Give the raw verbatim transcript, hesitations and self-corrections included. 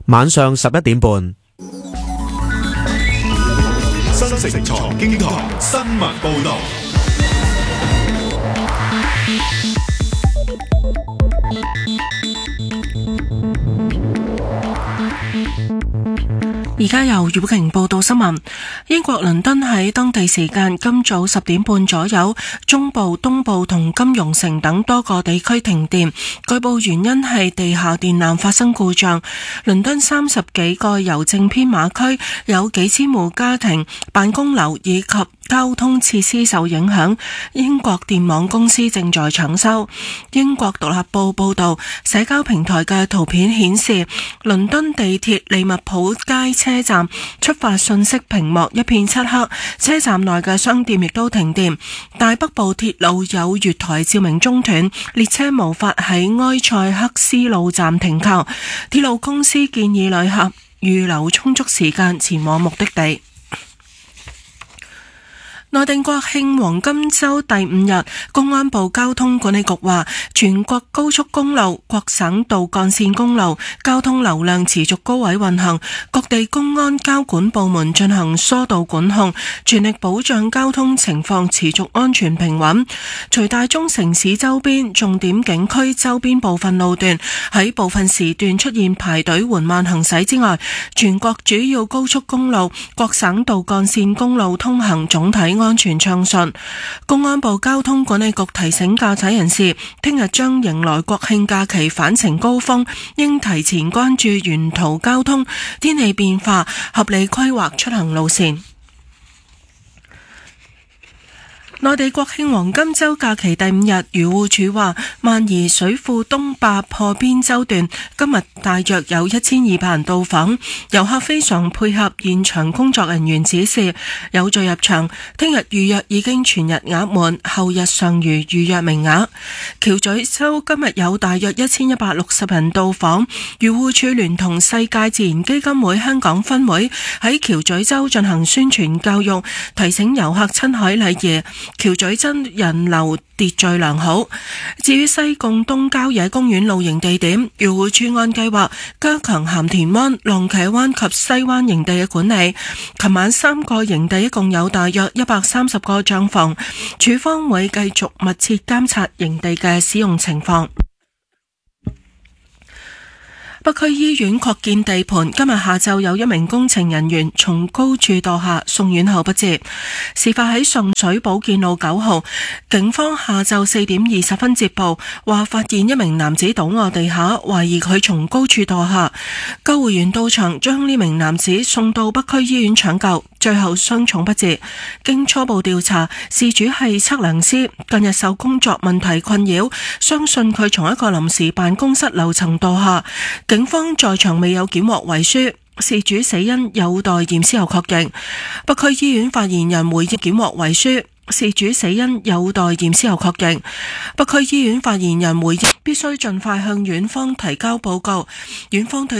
晚上十一點半。 新城財經台新聞報道。 而家由余寶瓊報道新聞。英國倫敦喺當地時間今早十點半左右，中部、東部同金融城等多個地區停電，據報原因係地下電纜發生故障。倫敦三十幾個郵政編碼區有幾千戶家庭、辦公樓以及交通設施受影響，英國電網公司正在搶修。英國獨立報報道，社交平台嘅圖片顯示，倫敦地鐵利物浦街車站出發信息屏幕一片漆黑，車站內嘅商店亦都停電。大北部鐵路有月台照明中斷，列車無法喺埃塞克斯路站停靠。鐵路公司建議旅客預留充足時間前往目的地。內地國慶黃金週第五日，公安部交通管理局話，全國高速公路、各省道幹線公路交通流量持續高位運行，各地公安交管部門進行疏導管控，全力保障交通情況持續安全平穩。除大中城市周邊、重點景區周邊部分路段喺部分時段出現排隊緩慢行駛之外，全國主要高速公路、各省道幹線公路通行總體安全暢順。公安部交通管理局提醒駕駛人士，聽日將迎來國慶假期返程高峰，應提前關注沿途交通、天氣變化，合理規劃出行路線。內地國慶黃金週假期第五日，漁護署話，萬宜水庫東壩破邊洲段今日大約有一千二百人到訪，遊客非常配合現場工作人員指示，有序入場。聽日預約已經全日額滿，後日尚餘預約名額。橋咀洲今日有大約一千一百六十人到訪，漁護署聯同世界自然基金會香港分會喺橋咀洲進行宣傳教育，提醒遊客親海禮儀。橋咀真人流秩序良好。至於西貢東郊野公園露營地點，漁護署按計劃加強鹹田灣、浪茄灣及西灣營地嘅管理。琴晚三個營地一共有大約一百三十個帳篷，署方會繼續密切監察營地嘅使用情況。北區醫院擴建地盤今日下晝有一名工程人員從高處墮下，送院後不治。事發喺順水保健路九號，警方下晝四點二十分接報，話發現一名男子倒卧地下，懷疑佢從高處墮下。救護員到場將呢名男子送到北區醫院搶救，最後傷重不治。經初步調查，事主係測量師，近日受工作問題困擾，相信佢從一個臨時辦公室樓層墮下。警方在場未有檢獲遺書，事主死因有待驗屍後確認。北區醫院發言人回應檢獲遺書，事主死因有待驗屍後確認。北區醫院發言人回應必須盡快向院方提交報告，院方對